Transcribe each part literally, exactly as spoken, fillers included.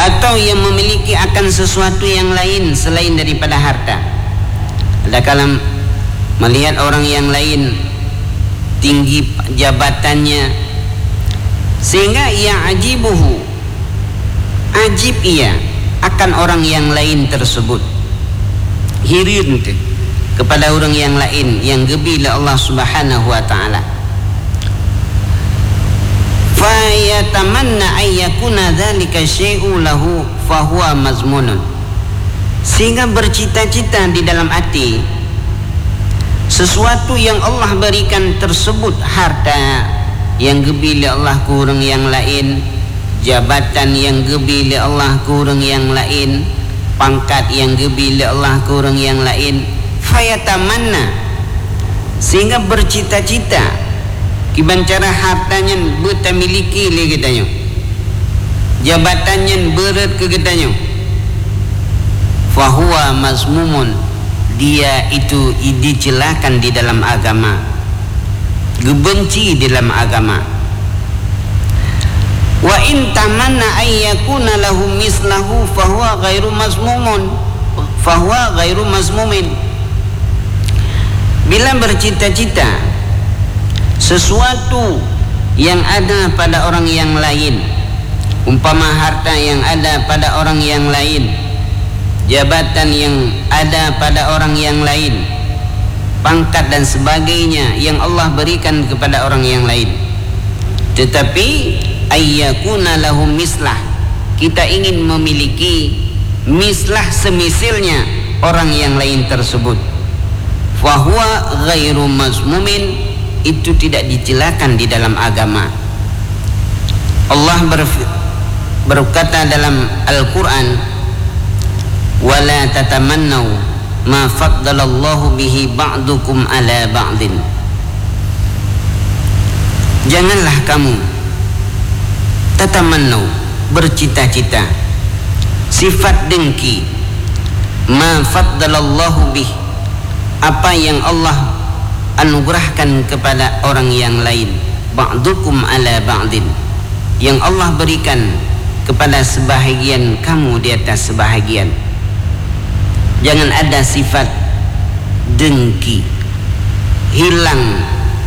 atau yang memiliki akan sesuatu yang lain selain daripada harta. Ada kalam melihat orang yang lain tinggi jabatannya sehingga ia ajibuhu, ajib ia akan orang yang lain tersebut, hirin kepada orang yang lain yang gebila Allah Subhanahu wa taala. Fa yatamanna ayyakuna dzalika syai'u lahu fa huwa mazmunun, sehingga bercita-cita di dalam hati sesuatu yang Allah berikan tersebut, harta yang gebila Allah ke orang yang lain, jabatan yang gebila Allah ke orang yang lain, pangkat yang gebila Allah ke orang yang lain. Fayatamanna, sehingga bercita-cita kiban cara hartanya beta miliki le katanya, jabatannya berat ke katanya. Fahuwa mazmumun, dia itu dicelakan di dalam agama, gebenci di dalam agama. Wa in tamanna ayyakuna lahu mislahu fahuwa ghairu mazmumun, fahuwa ghairu mazmumin. Bila bercita-cita sesuatu yang ada pada orang yang lain, umpama harta yang ada pada orang yang lain, jabatan yang ada pada orang yang lain, pangkat dan sebagainya yang Allah berikan kepada orang yang lain, tetapi ayyakuna lahum mislah, kita ingin memiliki mislah semisilnya orang yang lain tersebut, fahuwa ghairu mazmumin, itu tidak dicelakan di dalam agama. Allah berkata dalam Al-Quran, wala tatamannau ma faddalallahu bihi ba'dukum ala ba'din, janganlah kamu tatamannau, bercita-cita, sifat dengki, ma faddalallahu bih, apa yang Allah anugerahkan kepada orang yang lain, ba'dukum ala ba'din, yang Allah berikan kepada sebahagian kamu di atas sebahagian. Jangan ada sifat dengki, hilang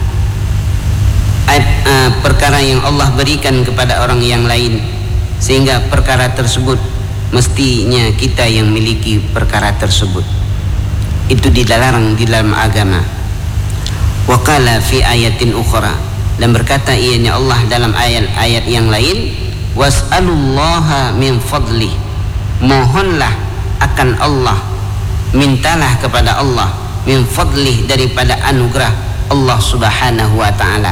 uh, perkara yang Allah berikan kepada orang yang lain, sehingga perkara tersebut mestinya kita yang miliki perkara tersebut. Itu dilarang di dalam agama. Wa qala fi ayatin ukhra, dan berkata ianya Allah dalam ayat-ayat yang lain, was'alullaha min fadlih, mohonlah akan Allah, mintalah kepada Allah, min fadlih, daripada anugerah Allah Subhanahu wa ta'ala.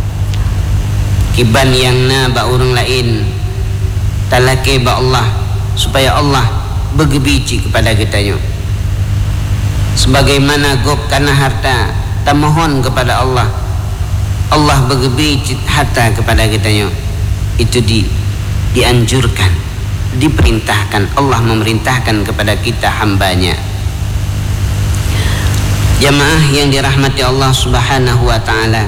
Kiban yang na ba orang lain talake ba Allah, supaya Allah bergebici kepada kitanya. Sebagaimana gop karena harta, tak mohon kepada Allah, Allah bergebici harta kepada kitanya. Itu di, dianjurkan, diperintahkan, Allah memerintahkan kepada kita hambanya. Jamaah yang dirahmati Allah Subhanahu wa ta'ala,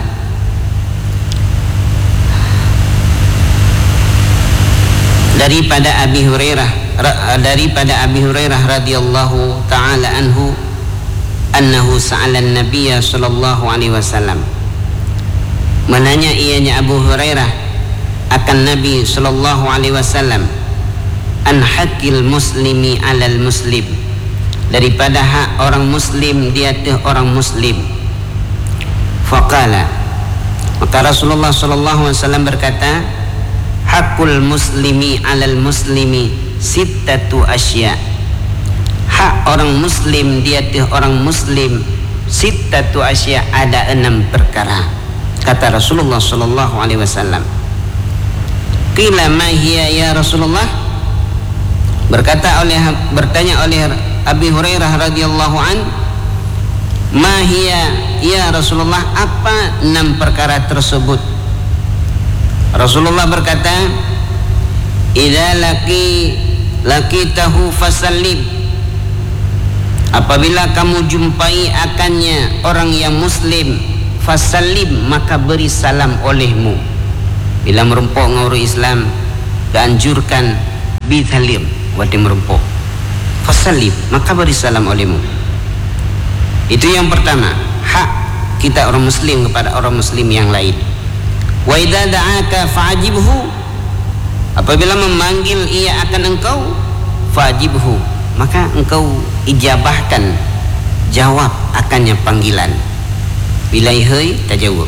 daripada Abi Hurairah daripada Abi Hurairah radhiyallahu ta'ala anhu, annahu sa'ala an-nabiyya sallallahu alaihi wasallam, menanya ianya Abu Hurairah akan Nabi sallallahu alaihi wasallam, an haqqil muslimi 'alal muslim, daripada hak orang muslim di atas orang muslim. Faqala, maka Rasulullah sallallahu alaihi wasallam berkata, haqqul muslimi 'alal muslimi sittatu asya, hak orang muslim di atas orang muslim, sittatu asya, ada enam perkara, kata Rasulullah sallallahu alaihi wasallam. Qila ma hiya ya Rasulullah, berkata oleh bertanya oleh Abi Hurairah radhiyallahu an, ma hiya ya Rasulullah, apa enam perkara tersebut? Rasulullah berkata, idza laqi laqitahu fasallim, apabila kamu jumpai akannya orang yang muslim, fasallim, maka beri salam olehmu. Bila merumpok nguru Islam, dianjurkan bithalim wati merempok fasallim maka beri salam olehmu. Itu yang pertama, hak kita orang muslim kepada orang muslim yang lain. Wa idza da'aka fa'ajibhu, apabila memanggil ia akan engkau, fa'ajibhu, maka engkau ijabahkan, jawab akannya panggilan. Bila ihai tajawab.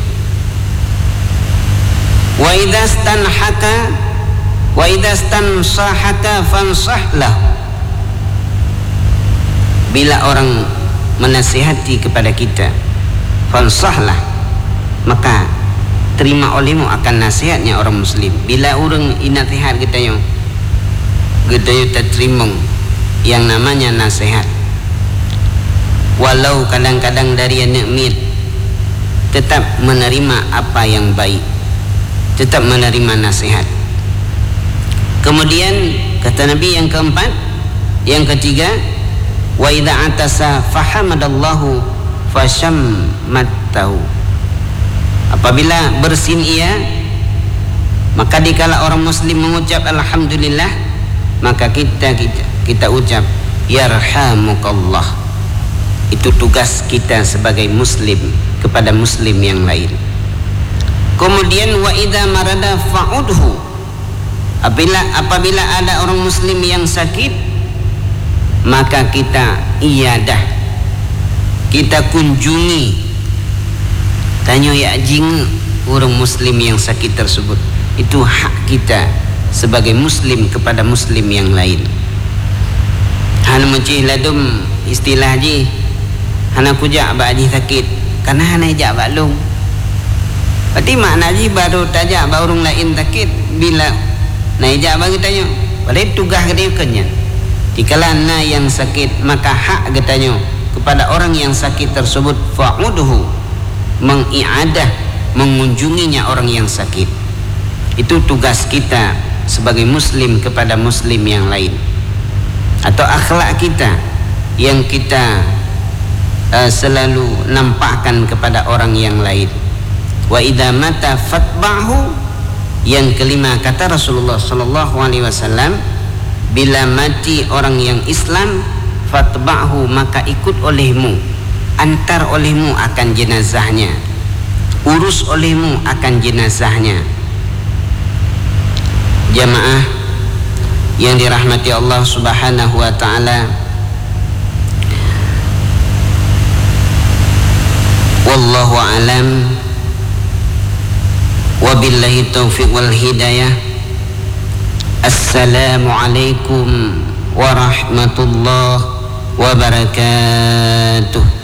Wa idza stanhaka wa idza stansahaka fansahlah, bila orang menasihati kepada kita, fansahlah, maka terima olehmu akan nasihatnya orang muslim. Bila orang inasihat kita yang kita yang terima yang namanya nasihat, walau kadang-kadang dari yang nikmat, tetap menerima apa yang baik, tetap menerima nasihat. Kemudian kata Nabi yang keempat, yang ketiga, wa idza atasa fahamadallahu fashammatahu, apabila bersin ia, maka dikala orang muslim mengucap alhamdulillah, maka kita kita, kita ucap yarhamukallah. Itu tugas kita sebagai muslim kepada muslim yang lain. Kemudian wa idza marada fa'udhu, apabila apabila ada orang muslim yang sakit, maka kita iadah, kita kunjungi, tanya ya jing orang muslim yang sakit tersebut. Itu hak kita sebagai muslim kepada muslim yang lain. Hana mencih ladum istilah ji, hana kujak ba'di sakit karena hana ijak baklung. Berarti makna ji baru tajak ba orang lain sakit, bila na ijak bagi tanya, padahal tugas dia kenya. Dikala na yang sakit, maka hak katanya kepada orang yang sakit tersebut fa'uduhu, mengiadah, mengunjunginya orang yang sakit. Itu tugas kita sebagai muslim kepada muslim yang lain. Atau akhlak kita yang kita uh, selalu nampakkan kepada orang yang lain. Wa idza mata fatba'hu, yang kelima kata Rasulullah sallallahu alaihi wasallam, bila mati orang yang Islam, fatba'hu, maka ikut olehmu, antar olehmu akan jenazahnya, urus olehmu akan jenazahnya. Jamaah yang dirahmati Allah Subhanahu wa taala, wallahu alam, wabillahi taufiq wal hidayah. Assalamualaikum warahmatullahi wabarakatuh.